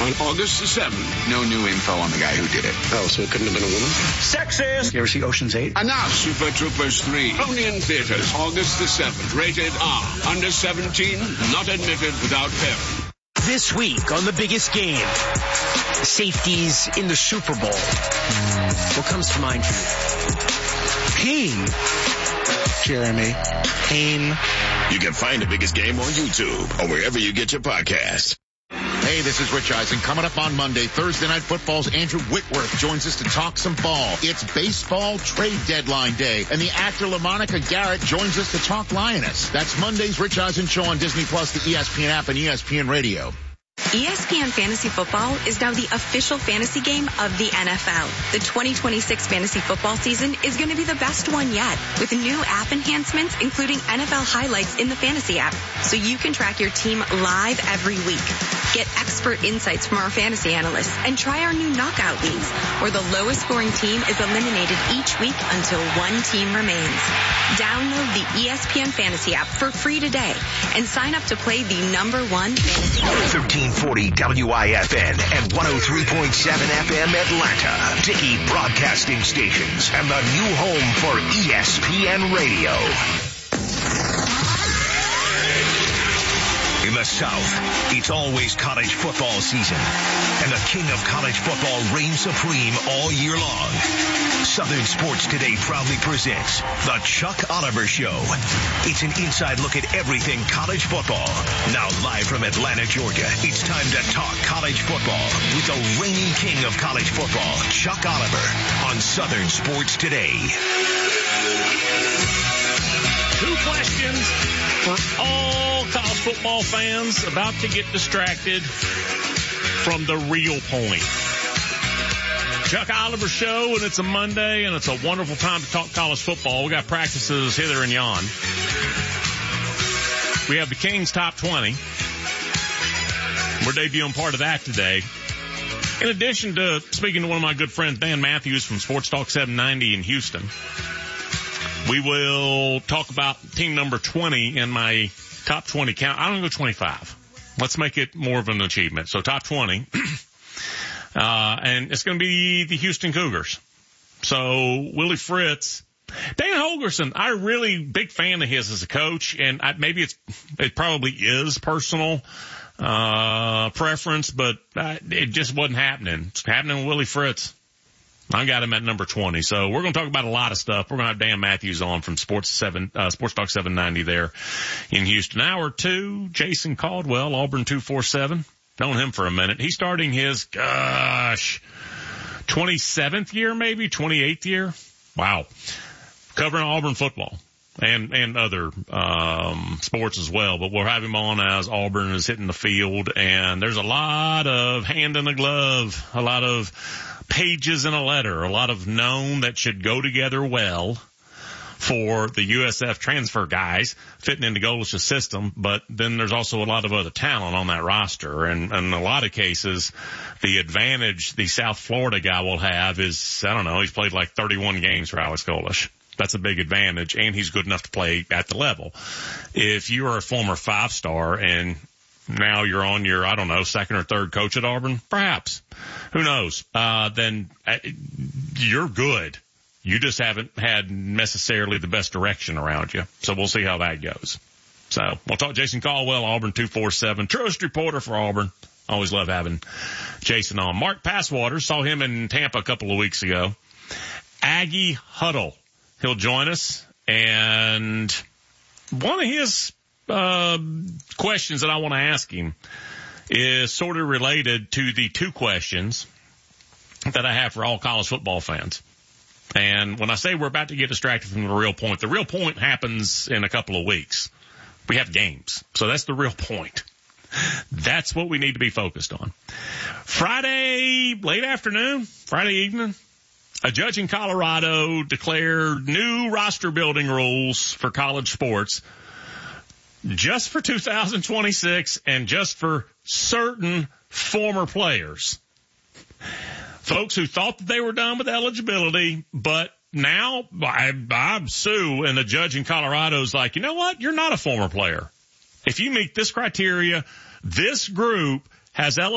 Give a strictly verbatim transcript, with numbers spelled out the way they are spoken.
on August the seventh. No new info on the guy who did it. Oh, so it couldn't have been a woman? Sexist! You ever see Ocean's eight? Enough! Super Troopers three. Only in theaters August the seventh. Rated R. Under seventeen. Not admitted without parent. This week on The Biggest Game, safeties in the Super Bowl. What comes to mind for you? Pain. Jeremy. Pain. You can find The Biggest Game on YouTube or wherever you get your podcasts. Hey, this is Rich Eisen. Coming up on Monday, Thursday Night Football's Andrew Whitworth joins us to talk some ball. It's baseball trade deadline day, and the actor LaMonica Garrett joins us to talk Lioness. That's Monday's Rich Eisen Show on Disney Plus, the E S P N app, and E S P N Radio. E S P N Fantasy Football is now the official fantasy game of the N F L. The twenty twenty-six fantasy football season is going to be the best one yet, with new app enhancements, including N F L highlights in the fantasy app, so you can track your team live every week. Get expert insights from our fantasy analysts and try our new knockout leagues, where the lowest scoring team is eliminated each week until one team remains. Download the E S P N Fantasy app for free today and sign up to play the number one fantasy game. thirteen forty W I F N and one oh three point seven F M Atlanta. Dickey Broadcasting Stations and the new home for E S P N Radio. In the South, it's always college football season, and the king of college football reigns supreme all year long. Southern Sports Today proudly presents The Chuck Oliver Show. It's an inside look at everything college football. Now live from Atlanta, Georgia, it's time to talk college football with the reigning king of college football, Chuck Oliver, on Southern Sports Today. Two questions for all college football fans about to get distracted from the real point. Chuck Oliver Show, and it's a Monday, and it's a wonderful time to talk college football. We got practices hither and yon. We have the Kings Top twenty. We're debuting part of that today. In addition to speaking to one of my good friends, Dan Matthews from Sports Talk seven ninety in Houston, we will talk about team number twenty in my top twenty count. I'm going to go twenty-five. Let's make it more of an achievement. So top twenty. Uh, and it's going to be the Houston Cougars. So Willie Fritz, Dan Holgorsen, I'm really big fan of his as a coach, and I, maybe it's, it probably is personal, uh, preference, but uh, it just wasn't happening. It's happening with Willie Fritz. I got him at number twenty. So we're going to talk about a lot of stuff. We're going to have Dan Matthews on from Sports seven, uh, Sports Talk seven ninety there in Houston. Hour two, Jason Caldwell, Auburn two forty-seven. Known him for a minute. He's starting his, gosh, twenty-seventh year, maybe twenty-eighth year. Wow. Covering Auburn football and, and other, um, sports as well. But we'll have him on as Auburn is hitting the field, and there's a lot of hand in a glove, a lot of pages in a letter, a lot of known that should go together well for the U S F transfer guys fitting into Golish's system, but then there's also a lot of other talent on that roster. And, and in a lot of cases, the advantage the South Florida guy will have is, I don't know, he's played like thirty-one games for Alex Golish. That's a big advantage, and he's good enough to play at the level. If you are a former five-star and now you're on your, I don't know, second or third coach at Auburn, perhaps, who knows, uh, then uh, you're good. You just haven't had necessarily the best direction around you. So we'll see how that goes. So we'll talk Jason Caldwell, Auburn two forty-seven, truest reporter for Auburn. Always love having Jason on. Mark Passwater, saw him in Tampa a couple of weeks ago. Aggie Huddle. He'll join us. And one of his uh, questions that I want to ask him is sort of related to the two questions that I have for all college football fans. And when I say we're about to get distracted from the real point, the real point happens in a couple of weeks. We have games. So that's the real point. That's what we need to be focused on. Friday, late afternoon, Friday evening, a judge in Colorado declared new roster building rules for college sports just for two thousand twenty-six and just for certain former players. Folks who thought that they were done with eligibility, but now Bob Sue and the judge in Colorado is like, you know what? You're not a former player. If you meet this criteria, this group has eligibility.